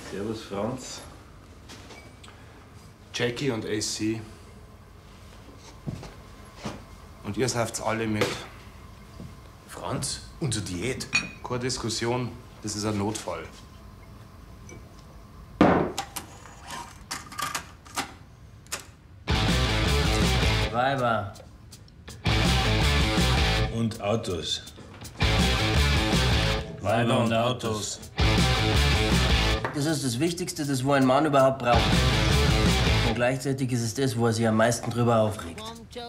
Servus, Franz. Jackie und AC. Und ihr seid's alle mit. Franz, unsere Diät. Keine Diskussion, das ist ein Notfall. Weiber. Und Autos. Weiber und Autos. Das ist das Wichtigste, das wo ein Mann überhaupt braucht. Und gleichzeitig ist es das, wo er sich am meisten drüber aufregt.